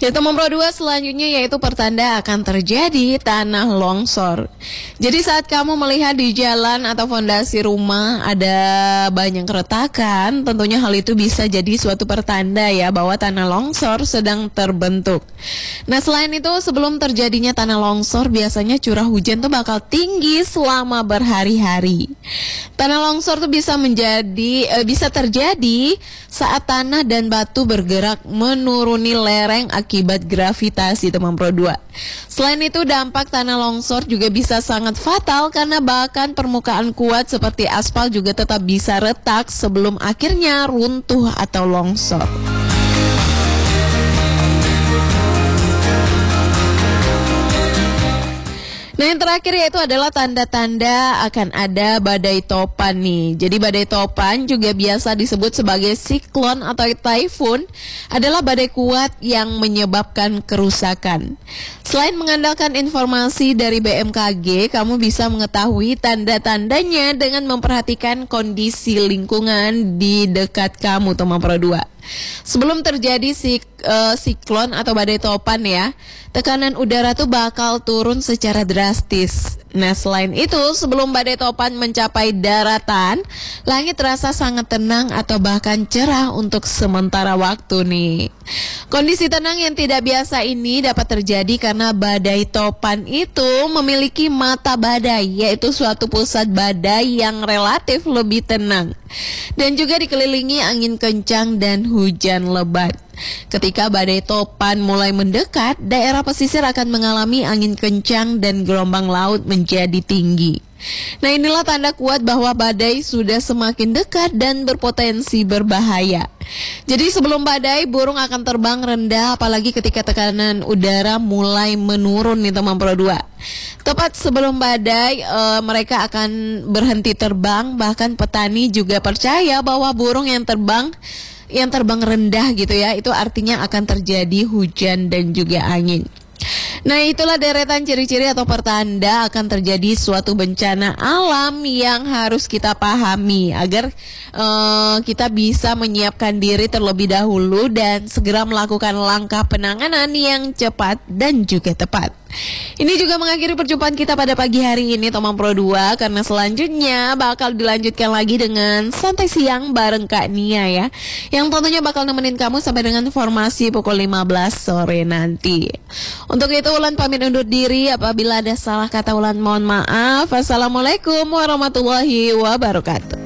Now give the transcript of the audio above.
Kita nomor 2 selanjutnya yaitu pertanda akan terjadi tanah longsor. Jadi saat kamu melihat di jalan atau fondasi rumah ada banyak keretakan, tentunya hal itu bisa jadi suatu pertanda ya bahwa tanah longsor sedang terbentuk. Nah selain itu sebelum terjadinya tanah longsor biasanya curah hujan tuh bakal tinggi selama berhari-hari. Tanah longsor tuh bisa terjadi saat tanah dan batu bergerak menuruni lereng akibat gravitasi teman Pro 2. Selain itu dampak tanah longsor juga bisa sangat fatal karena bahkan permukaan kuat seperti aspal juga tetap bisa retak sebelum akhirnya runtuh atau longsor. Nah yang terakhir yaitu adalah tanda-tanda akan ada badai topan nih. Jadi badai topan juga biasa disebut sebagai siklon atau typhoon, adalah badai kuat yang menyebabkan kerusakan. Selain mengandalkan informasi dari BMKG, kamu bisa mengetahui tanda-tandanya dengan memperhatikan kondisi lingkungan di dekat kamu teman Pro 2. Sebelum terjadi siklon atau badai topan ya, tekanan udara tuh bakal turun secara drastis. Nah selain itu sebelum badai topan mencapai daratan, langit terasa sangat tenang atau bahkan cerah untuk sementara waktu nih. Kondisi tenang yang tidak biasa ini dapat terjadi karena badai topan itu memiliki mata badai, yaitu suatu pusat badai yang relatif lebih tenang dan juga dikelilingi angin kencang dan hujan lebat. Ketika badai topan mulai mendekat, daerah pesisir akan mengalami angin kencang dan gelombang laut menjadi tinggi. Nah inilah tanda kuat bahwa badai sudah semakin dekat dan berpotensi berbahaya. Jadi sebelum badai, burung akan terbang rendah apalagi ketika tekanan udara mulai menurun nih teman Pro 2. Tepat sebelum badai, mereka akan berhenti terbang. Bahkan petani juga percaya bahwa burung yang terbang rendah gitu ya, itu artinya akan terjadi hujan dan juga angin. Nah itulah deretan ciri-ciri atau pertanda akan terjadi suatu bencana alam yang harus kita pahami agar kita bisa menyiapkan diri terlebih dahulu dan segera melakukan langkah penanganan yang cepat dan juga tepat. Ini juga mengakhiri perjumpaan kita pada pagi hari ini teman Pro 2, karena selanjutnya bakal dilanjutkan lagi dengan Santai Siang bareng Kak Nia ya, yang tentunya bakal nemenin kamu sampai dengan informasi pukul 15 sore nanti. Untuk itu Ulan pamit undur diri, apabila ada salah kata Ulan mohon maaf. Assalamualaikum warahmatullahi wabarakatuh.